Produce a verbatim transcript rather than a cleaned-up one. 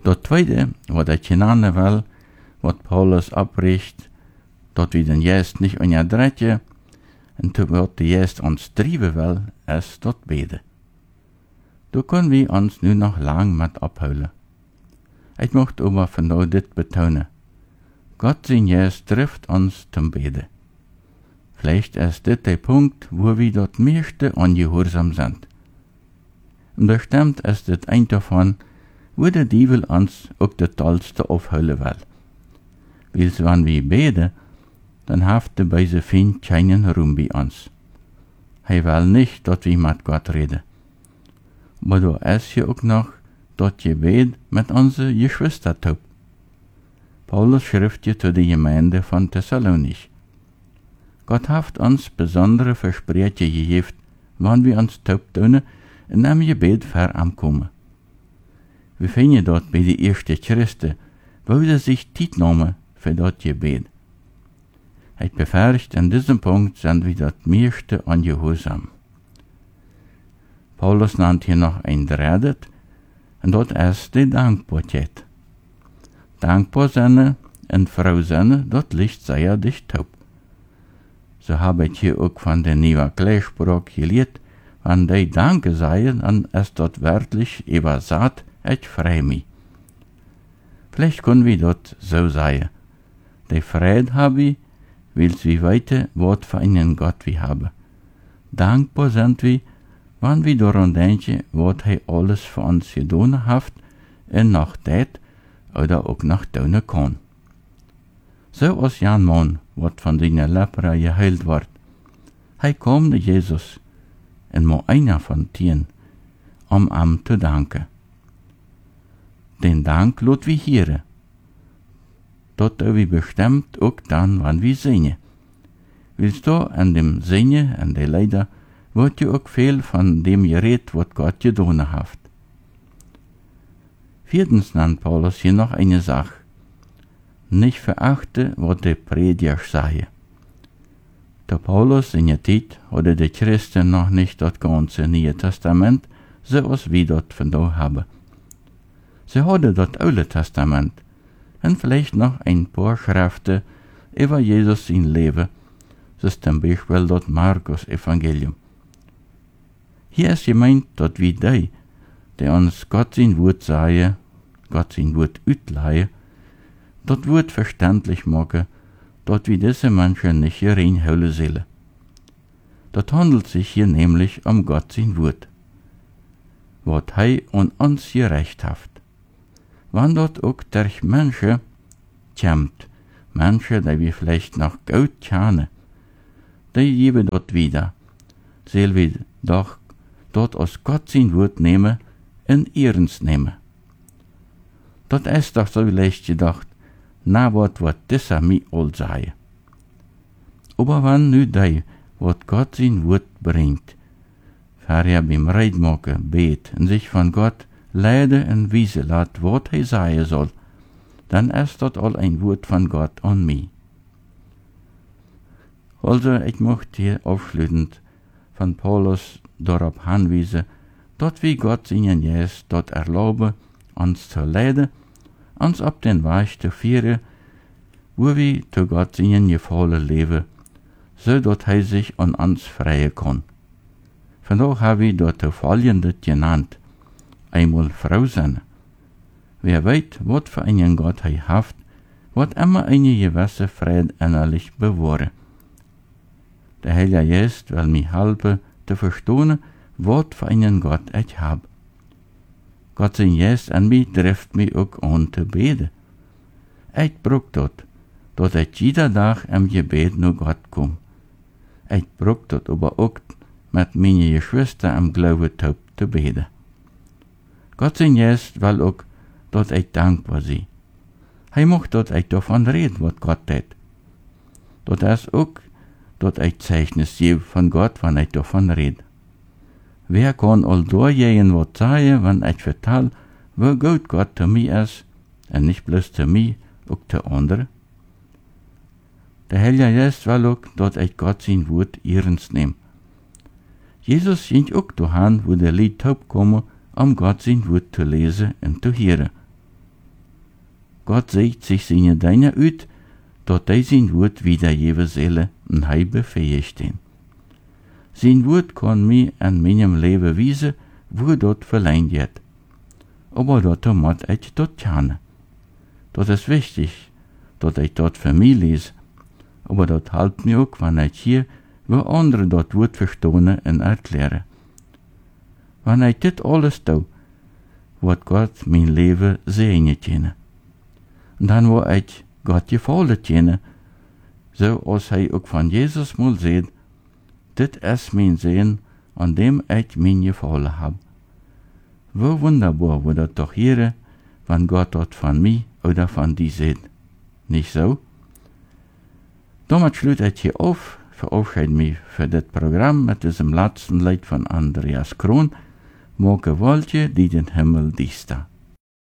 Dat tweede, wat ik genannt wil, wat Paulus abricht, dat we den juist niet onderdrekken, en te wat de juist ons drijven wil, is dat beden. Daar kunnen we ons nu nog lang met ophouden. Ik mocht aber vandaag dit betonen. Gott zijn juist drijft ons te beden. Vielleicht ist dit der Punkt, wo wir das meiste ungehorsam sind. Und bestimmt ist dit ein davon, wo der Teufel uns auch das tollste aufholen will. Weil wenn wir beten, dann haft der böse Feind keinen Raum bei uns. Er will nicht, dass wir mit Gott reden. Aber da ist ja auch noch das Gebet mit unseren Geschwistern taub. Paulus schrift ja zu der Gemeinde von Thessalonich. Gott hat uns besondere Versprechen gegeben, wann wir uns taub tun, in einem Gebet verankommen. Wir finden dort bei den ersten Christen, wo sie sich Zeit nehmen für das Gebet. Ich befürchte, in diesem Punkt sind wir das meiste ungehorsam. Paulus nennt hier noch ein Drittes, und das ist die Dankbarkeit. Dankbar sein und froh sein, das liegt sehr dicht taub. So habe ich hier auch von der neuen Gleichsprache gelehrt, wenn die Danke sagen, dann ist das wörtlich übersagt, ich freue mich. Vielleicht können wir das so sagen. Die Freude habe ich, weil wir weiter, was für einen Gott wir haben. Dankbar sind wir, wenn wir daran denken, was er alles für uns getan hat und noch tät oder auch noch tun kann. So als Jan Mann, was von seiner Lepra geheilt wird. Er kam zu Jesus und mo einer von tien, um ihm zu danken. Den Dank lot wir hören. Dort wir bestimmt auch dann, wann wir singen. Willst du an dem Singen, an der Leider, wird ja auch viel von dem geredet, was Gott getan hat. Viertens nennt Paulus hier noch eine Sache. Nicht verachte, was der Prediger sei. Der Paulus in der Zeit hatte die Christen noch nicht das ganze Neue Testament, so als wir das von da haben. Sie hatte das Alte Testament und vielleicht noch ein paar Schriften über Jesus sein Leben, so zum Beispiel das Markus-Evangelium. Hier ist gemeint, dass wir die, die uns Gott sein Wort sagen, Gott sein Wort utleihen, das Wort verständlich machen, dass wir diese Menschen nicht reinholen sollen. Das handelt sich hier nämlich um Gott sein Wort, was er an uns gerecht hat. Wenn dort auch durch Menschen kommt, Menschen, die wir vielleicht noch gut kennen, die geben dort wieder, sollen wir doch dort aus Gott sein Wort nehmen und ernst nehmen. Das ist doch so leicht gedacht, na wat wat dieser mi all sei. Aber wenn nu die, wat Gott sein Wort bringt, vorher beim Reidmaken bet und sich von Gott leiden und wiesen lässt, wat er sagen soll, dann ist das all ein Wort von Gott an mich. Also, ich möchte hier aufschließend von Paulus darauf hinweisen, dass wir Gott seinen Geist dort erlauben, uns zu leiden, uns auf den Weg zu führen, wo wir zu Gott seinen Gefallen leben, so dass er sich an uns freien kann. Von daher habe ich dort folgendes genannt: einmal Frau sein. Wer weiß, was für einen Gott er hat, wird immer eine gewisse Freude innerlich bewahren. Der Heilige Geist will mir helfen, zu verstehen, was für einen Gott ich habe. Gott sein Geist an mich trifft mich auch an zu beten. Ich brauch das, dass ich jeder Tag im Gebet nur Gott komme. Ich brauch das aber auch mit meinen Geschwistern im Glauben zu beten. Gott sein Geist will auch, dass ich dankbar sei. Er macht, dass ich davon rede, was Gott tut. Das ist auch, dass ich Zeichnis gebe von Gott, wenn ich davon rede. Wer kann all durchgehen, was sagen, wenn ich vertel, wie gut Gott zu mir ist, und nicht bloß zu mir, auch zu anderen? Der Heilige Geist will auch, dass ich Gott sein Wort ernst nehme. Jesus ging auch dahin, wo der Leute taub kommen, um Gott sein Wort zu lesen und zu hören. Gott zeigt sich seine Deine uit, dat hij zijn woord wiedergeven zullen en hij befähigt ihn. Sein woord kann mir an meinem Leben wiesen, wo dort verleihen wird. Aber dort muss ich dort kennen. Das ist wichtig, dass ich dort für mich lese. Aber das hilft mir auch, wenn ich hier, wo andere dort Wort verstehen und erklären. Wenn ich das alles tue, wird Gott mein Leben segnen können. Und dann wird ich Gott gefallen können, so als er auch von Jesus mal sagt, das ist mein Sehen, an dem ich mein Gefallen habe. Wo wunderbar wird das doch hier, wenn Gott dort von mir oder von dir sagt. Nicht so? Damit schließe ich hier auf, verabschiede mich für das Programm mit diesem letzten Lied von Andreas Kron. Moge wollte, die den Himmel diesta.